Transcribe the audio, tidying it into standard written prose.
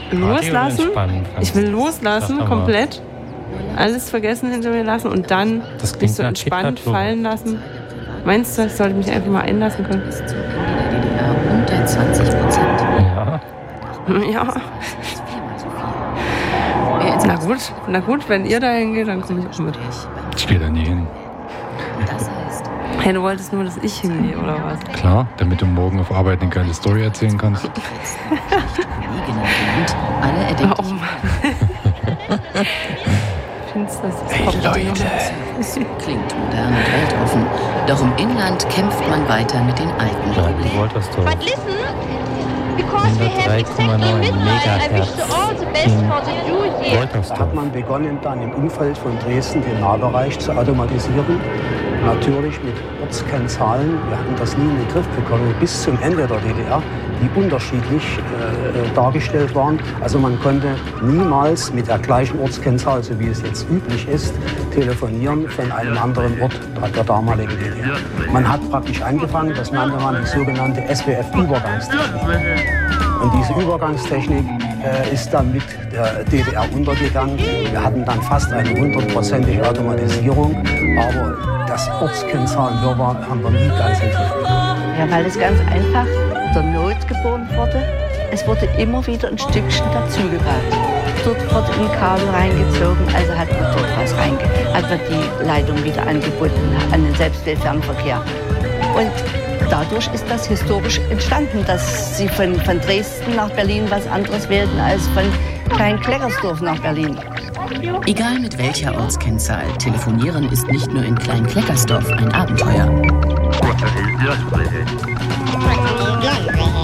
loslassen. Ich will loslassen, komplett. Alles vergessen hinter mir lassen und dann mich so entspannt fallen lassen. Meinst du, ich sollte mich einfach mal einlassen können? Bis zum Ende der DDR unter 20%. Ja. Na gut, wenn ihr da hingeht, dann komme ich auch mit. Ich gehe da nie hin. Hey, du wolltest nur, dass ich hingehe, oder was? Klar, damit du morgen auf Arbeit eine geile Story erzählen kannst. Oh Mann. Findest du, das hey Leute. Klingt modern und weltoffen. Doch im Inland kämpft man weiter mit den alten Problemen. But listen, because we have exactly midnight, I wish you all the best for the new year. Da hat man begonnen, dann im Umfeld von Dresden den Nahbereich zu automatisieren. Natürlich mit Ortskennzahlen. Wir hatten das nie in den Griff bekommen, bis zum Ende der DDR, die unterschiedlich dargestellt waren. Also man konnte niemals mit der gleichen Ortskennzahl, so wie es jetzt üblich ist, telefonieren von einem anderen Ort der damaligen DDR. Man hat praktisch angefangen, das nannte man die sogenannte SWF-Übergangstechnik. Und diese Übergangstechnik ist dann mit der DDR untergegangen. Wir hatten dann fast eine 100%ige Automatisierung, aber das Ortskennzahlenwirrwarr haben wir nie ganz im Griff. Ja, weil es ganz einfach der Not geboren wurde. Es wurde immer wieder ein Stückchen dazugebaut. Dort wurde ein Kabel reingezogen, also hat man dort was hat man die Leitung wieder angebunden an den Selbsthilfefernverkehr. Und dadurch ist das historisch entstanden, dass sie von Dresden nach Berlin was anderes wählten als von Klein-Kleckersdorf nach Berlin. Egal mit welcher Ortskennzahl, telefonieren ist nicht nur in Klein-Kleckersdorf ein Abenteuer.